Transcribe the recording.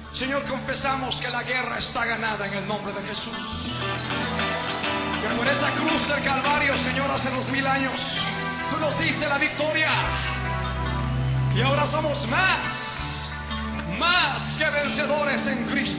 Señor, confesamos que la guerra está ganada en el nombre de Jesús. Que por esa cruz del Calvario, Señor, hace 2000 años, tú nos diste la victoria. Y ahora somos más que vencedores en Cristo.